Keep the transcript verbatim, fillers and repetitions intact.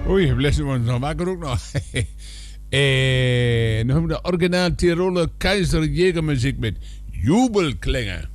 Oei, blijven we ons nog wakker ook nog. eh, nog de originaal Tiroler Keizer Jägermuziek met jubelklingen.